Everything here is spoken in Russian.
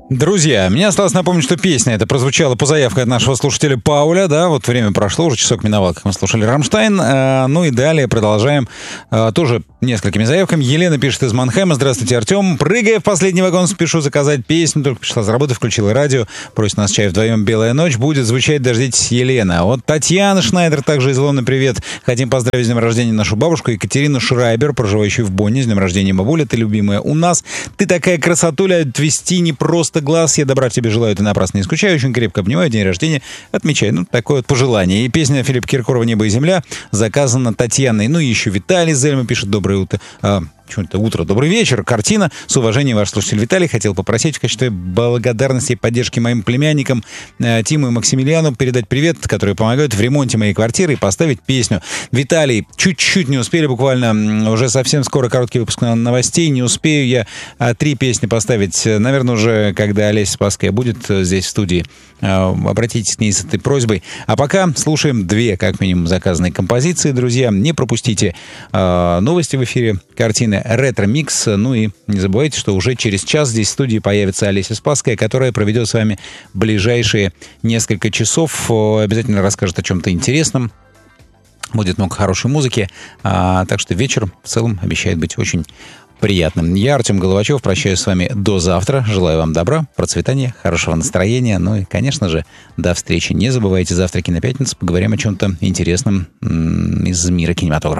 Друзья, мне осталось напомнить, что песня эта прозвучала по заявке от нашего слушателя Пауля, да, вот время прошло, уже часок миновал, как мы слушали «Рамштайн», ну и далее продолжаем тоже несколькими заявками. Елена пишет из Манхэма: «Здравствуйте, Артем, прыгая в последний вагон, спешу заказать песню, только пришла с работы, включила радио, просит нас чай вдвоем, белая ночь, будет звучать, дождитесь, Елена». Вот Татьяна Шнайдер также из Лондона, привет, хотим поздравить с днем рождения нашу бабушку Екатерину Шрайбер, проживающую в Бонне, с днем рождения, бабуля, ты любимая у нас, ты такая красотуля, отвести не просто глаз, я добра тебе желаю, ты напрасно не скучаю, очень крепко обнимаю, день рождения отмечай. Ну, такое вот пожелание. И песня Филиппа Киркорова «Небо и земля» заказана Татьяной. Ну и еще Виталий из Зельма пишет: «Доброе утро». Что-то утро, добрый вечер. Картина. С уважением, ваш слушатель Виталий. Хотел попросить в качестве благодарности и поддержки моим племянникам Тиму и Максимилиану передать привет, которые помогают в ремонте моей квартиры, и поставить песню. Виталий, чуть-чуть не успели, буквально уже совсем скоро короткий выпуск новостей. Не успею я 3 песни поставить. Наверное, уже когда Олеся Спасская будет здесь в студии. Обратитесь к ней с этой просьбой. А пока слушаем 2, как минимум, заказанные композиции, друзья. Не пропустите новости в эфире, картины, ретро-микс. Ну и не забывайте, что уже через час здесь в студии появится Олеся Спасская, которая проведет с вами ближайшие несколько часов. Обязательно расскажет о чем-то интересном. Будет много хорошей музыки. Так что вечер в целом обещает быть очень приятным. Я, Артем Головачев, прощаюсь с вами до завтра. Желаю вам добра, процветания, хорошего настроения. Ну и, конечно же, до встречи. Не забывайте, завтра «Кинопятница». Поговорим о чем-то интересном из мира кинематографа.